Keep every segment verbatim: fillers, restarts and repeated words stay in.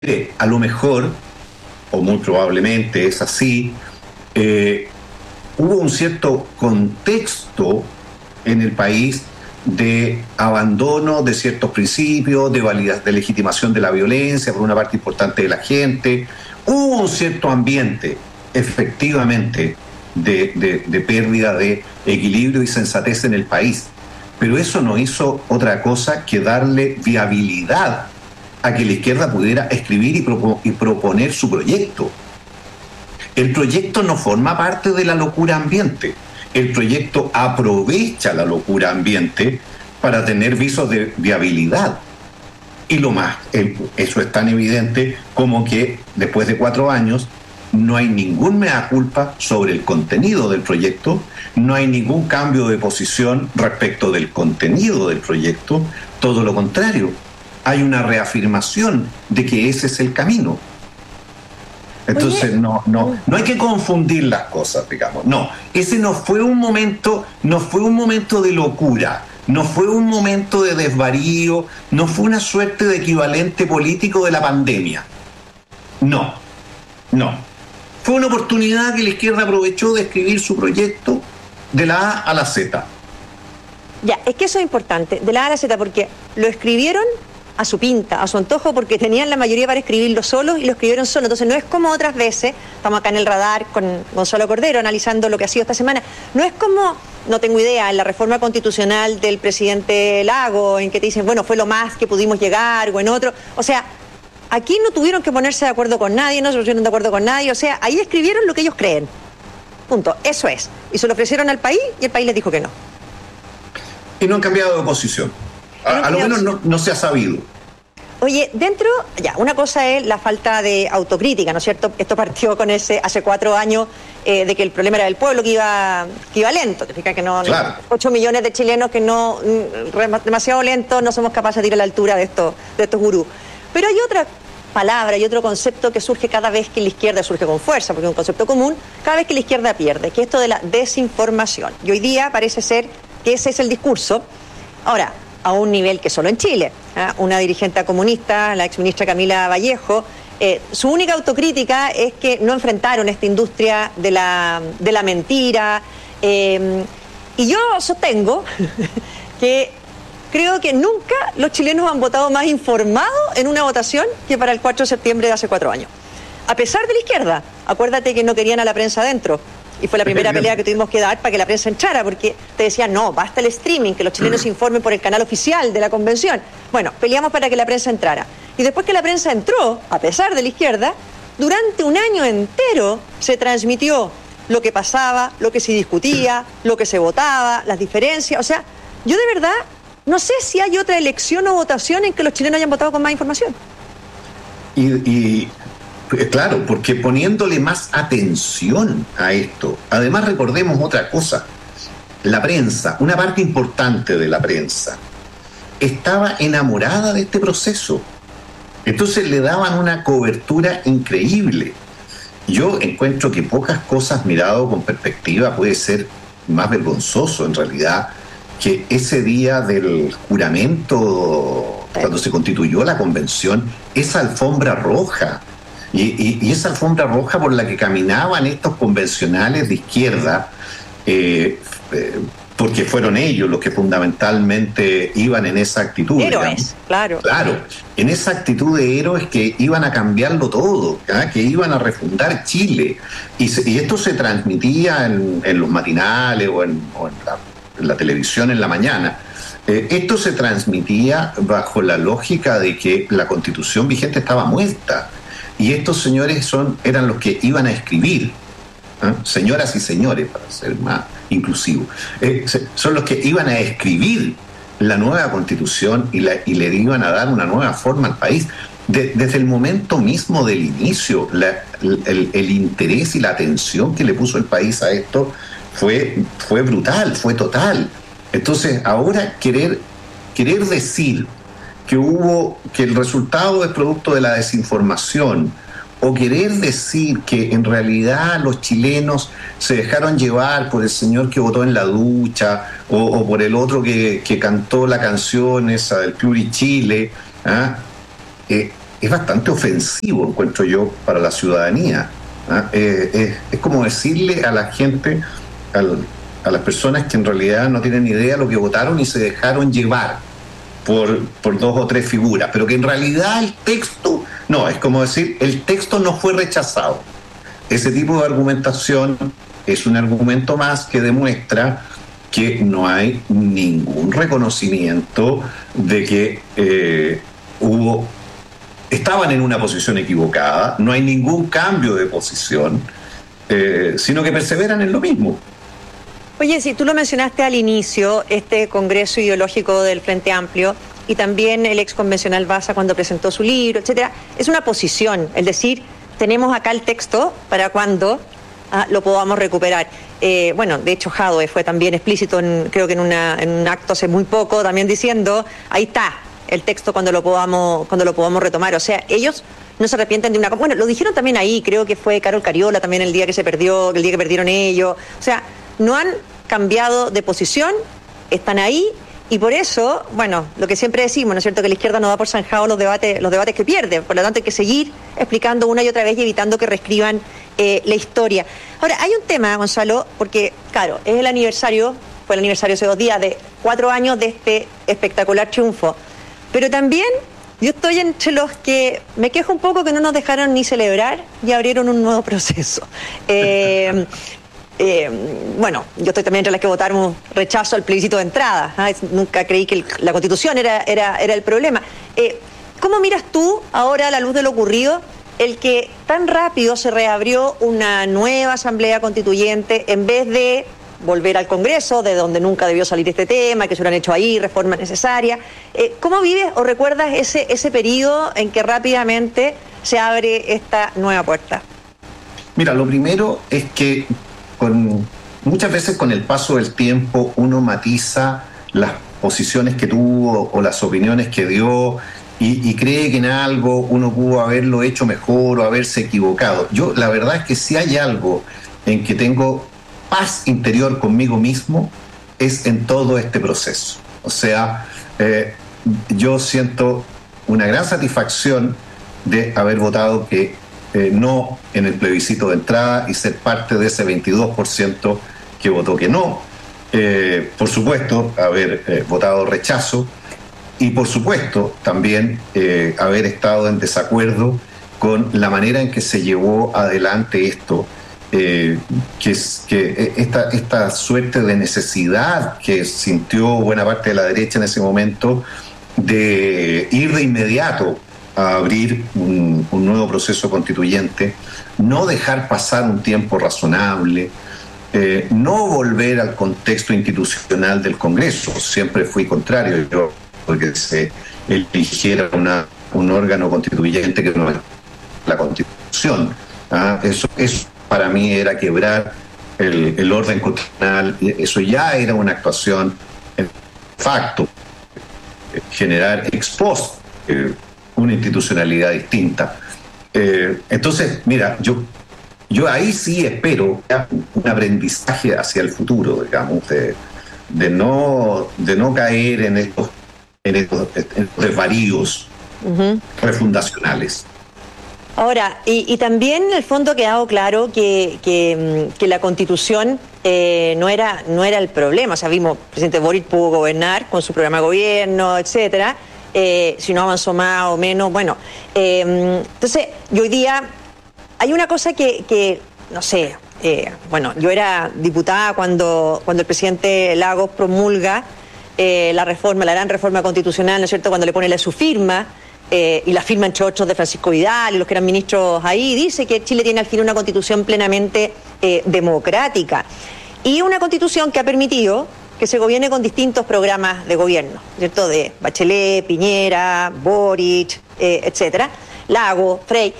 Mire, a lo mejor, o muy probablemente es así, eh, hubo un cierto contexto en el país de abandono de ciertos principios, de, valida, de legitimación de la violencia por una parte importante de la gente. Hubo un cierto ambiente, efectivamente, de, de, de pérdida de equilibrio y sensatez en el país. Pero eso no hizo otra cosa que darle viabilidad a que la izquierda pudiera escribir y, propo- y proponer su proyecto. El proyecto no forma parte de la locura ambiente. El proyecto aprovecha la locura ambiente para tener visos de viabilidad. Y lo más, el, eso es tan evidente como que después de cuatro años no hay ningún mea culpa sobre el contenido del proyecto, no hay ningún cambio de posición respecto del contenido del proyecto, todo lo contrario. Hay una reafirmación de que ese es el camino. Entonces no, no, no hay que confundir las cosas, digamos. No, ese no fue un momento, no fue un momento de locura, no fue un momento de desvarío, no fue una suerte de equivalente político de la pandemia. No, no. Fue una oportunidad que la izquierda aprovechó de escribir su proyecto de la A a la Z. Ya, es que eso es importante, de la A a la Z, porque lo escribieron a su pinta, a su antojo, porque tenían la mayoría para escribirlo solos y lo escribieron solos. Entonces no es como otras veces, estamos acá en el radar con Gonzalo Cordero analizando lo que ha sido esta semana, no es como, no tengo idea, en la reforma constitucional del presidente Lago, en que te dicen, bueno, fue lo más que pudimos llegar, o en otro, o sea, aquí no tuvieron que ponerse de acuerdo con nadie, no se pusieron de acuerdo con nadie, o sea, ahí escribieron lo que ellos creen, punto, eso es, y se lo ofrecieron al país y el país les dijo que no. Y no han cambiado de posición. A, a lo menos no, no se ha sabido. Oye, dentro, ya, una cosa es la falta de autocrítica, ¿no es cierto? Esto partió con ese, hace cuatro años, eh, de que el problema era del pueblo, que iba, que iba lento. Te fijas que no, claro. no, ocho millones de chilenos que no, demasiado lento, no somos capaces de ir a la altura de estos, de estos gurús. Pero hay otra palabra y otro concepto que surge cada vez que la izquierda surge con fuerza, porque es un concepto común, cada vez que la izquierda pierde, que es esto de la desinformación. Y hoy día parece ser que ese es el discurso. Ahora, a un nivel que solo en Chile. ¿eh? Una dirigente comunista, la exministra Camila Vallejo, eh, su única autocrítica es que no enfrentaron esta industria de la, de la mentira. Eh, y yo sostengo que creo que nunca los chilenos han votado más informados en una votación que para el cuatro de septiembre de hace cuatro años. A pesar de la izquierda, acuérdate que no querían a la prensa adentro. Y fue la primera pelea que tuvimos que dar para que la prensa entrara, porque te decían, no, basta el streaming, que los chilenos se informen por el canal oficial de la convención. Bueno, peleamos para que la prensa entrara. Y después que la prensa entró, a pesar de la izquierda, durante un año entero se transmitió lo que pasaba, lo que se discutía, lo que se votaba, las diferencias. O sea, yo de verdad no sé si hay otra elección o votación en que los chilenos hayan votado con más información. Y... y... Claro, porque poniéndole más atención a esto. Además, recordemos otra cosa. La prensa, una parte importante de la prensa, estaba enamorada de este proceso. Entonces le daban una cobertura increíble. Yo encuentro que pocas cosas mirado con perspectiva puede ser más vergonzoso en realidad que ese día del juramento, cuando se constituyó la convención, esa alfombra roja. Y, y, y esa alfombra roja por la que caminaban estos convencionales de izquierda, eh, eh, porque fueron ellos los que fundamentalmente iban en esa actitud. Héroes, digamos. claro. Claro, en esa actitud de héroes que iban a cambiarlo todo, ¿eh? Que iban a refundar Chile. Y, se, y esto se transmitía en, en los matinales o en, o en, la, en la televisión en la mañana. Eh, esto se transmitía bajo la lógica de que la Constitución vigente estaba muerta. Y estos señores son, eran los que iban a escribir, ¿eh? Señoras y señores, para ser más inclusivo, eh, son los que iban a escribir la nueva Constitución y, la, y le iban a dar una nueva forma al país. De, desde el momento mismo del inicio, la, el, el interés y la atención que le puso el país a esto fue, fue brutal, fue total. Entonces, ahora querer, querer decir que hubo, que el resultado es producto de la desinformación, o querer decir que en realidad los chilenos se dejaron llevar por el señor que votó en la ducha, o, o por el otro que, que cantó la canción esa del Plurichile, ¿eh? Eh, es bastante ofensivo, encuentro yo, para la ciudadanía. ¿Ah? Eh, eh, es como decirle a la gente, al, a las personas que en realidad no tienen ni idea de lo que votaron y se dejaron llevar por, por dos o tres figuras, pero que en realidad el texto, no, es como decir, el texto no fue rechazado. Ese tipo de argumentación es un argumento más que demuestra que no hay ningún reconocimiento de que eh, hubo, estaban en una posición equivocada, no hay ningún cambio de posición, eh, sino que perseveran en lo mismo. Oye, si tú lo mencionaste al inicio, este congreso ideológico del Frente Amplio y también el ex convencional Baza cuando presentó su libro, etcétera, es una posición, es decir, tenemos acá el texto para cuando ah, lo podamos recuperar. Eh, bueno, de hecho Jadwe fue también explícito, en, creo que en, una, en un acto hace muy poco, también diciendo, ahí está el texto cuando lo podamos, cuando lo podamos retomar. O sea, ellos no se arrepienten de una cosa. Bueno, lo dijeron también ahí, creo que fue Carol Cariola también el día que se perdió, el día que perdieron ellos. O sea, no han cambiado de posición, están ahí, y por eso, bueno, lo que siempre decimos, ¿no es cierto?, que la izquierda no da por zanjado los debates, los debates que pierde, por lo tanto hay que seguir explicando una y otra vez y evitando que reescriban eh, la historia. Ahora, hay un tema, Gonzalo, porque, claro, es el aniversario, fue el aniversario hace dos días, de cuatro años de este espectacular triunfo, pero también yo estoy entre los que me quejo un poco que no nos dejaron ni celebrar y abrieron un nuevo proceso. Eh, Eh, bueno, yo estoy también entre las que votaron rechazo al plebiscito de entrada. ¿eh? Nunca creí que el, la Constitución era, era, era el problema. Eh, ¿Cómo miras tú ahora, a la luz de lo ocurrido, el que tan rápido se reabrió una nueva Asamblea Constituyente en vez de volver al Congreso, de donde nunca debió salir este tema, que se lo han hecho ahí, reformas necesarias? Eh, ¿Cómo vives o recuerdas ese, ese periodo en que rápidamente se abre esta nueva puerta? Mira, lo primero es que Con, muchas veces con el paso del tiempo uno matiza las posiciones que tuvo o las opiniones que dio y, y cree que en algo uno pudo haberlo hecho mejor o haberse equivocado. Yo la verdad es que si hay algo en que tengo paz interior conmigo mismo es en todo este proceso. O sea, eh, yo siento una gran satisfacción de haber votado que Eh, no en el plebiscito de entrada y ser parte de ese veintidós por ciento que votó que no. Eh, por supuesto, haber eh, votado rechazo y por supuesto también eh, haber estado en desacuerdo con la manera en que se llevó adelante esto, eh, que es que esta, esta suerte de necesidad que sintió buena parte de la derecha en ese momento de ir de inmediato a abrir un, un nuevo proceso constituyente, no dejar pasar un tiempo razonable, eh, no volver al contexto institucional del Congreso. Siempre fui contrario, yo, porque se eligiera una, un órgano constituyente que no es la Constitución. ¿ah? Eso, eso para mí era quebrar el, el orden constitucional, eso ya era una actuación en facto, generar ex post eh, una institucionalidad distinta. Eh, entonces, mira, yo, yo ahí sí espero un aprendizaje hacia el futuro, digamos, de, de, no, de no caer en estos, en estos, en estos desvaríos uh-huh. refundacionales. Ahora, y, y también en el fondo ha quedado claro que, que, que la Constitución eh, no era, no era el problema. O sea, vimos, el presidente Boric pudo gobernar con su programa de gobierno, etcétera. Eh, si no avanzó más o menos, bueno. Eh, entonces, y hoy día hay una cosa que, que no sé, eh, bueno, yo era diputada cuando, cuando el presidente Lagos promulga eh, la reforma, la gran reforma constitucional, ¿no es cierto?, cuando le pone la, su firma, eh, y la firma entre otros de Francisco Vidal y los que eran ministros ahí, dice que Chile tiene al fin una constitución plenamente eh, democrática y una constitución que ha permitido que se gobierne con distintos programas de gobierno, ¿cierto?, de Bachelet, Piñera, Boric, eh, etcétera, Lagos, Frey.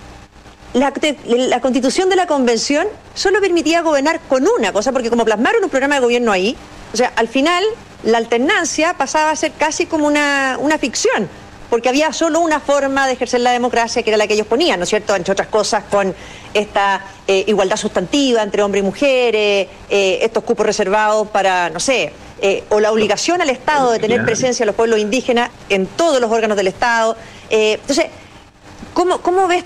La, la constitución de la convención solo permitía gobernar con una cosa, porque como plasmaron un programa de gobierno ahí, o sea, al final la alternancia pasaba a ser casi como una, una ficción, porque había solo una forma de ejercer la democracia, que era la que ellos ponían, ¿no es cierto?, entre otras cosas con esta eh, igualdad sustantiva entre hombres y mujeres, eh, estos cupos reservados para, no sé, eh, o la obligación al Estado de tener presencia de los pueblos indígenas en todos los órganos del Estado. Eh, entonces, ¿Cómo, cómo ves